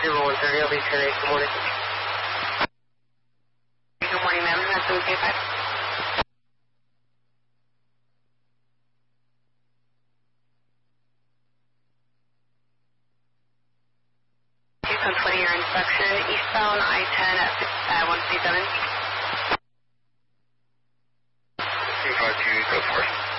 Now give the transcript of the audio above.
0130, I'll be today. Good morning. Good morning, ma'am. That's okay, 5. On 20-year inspection, eastbound I-10 at 137. 252, go for it.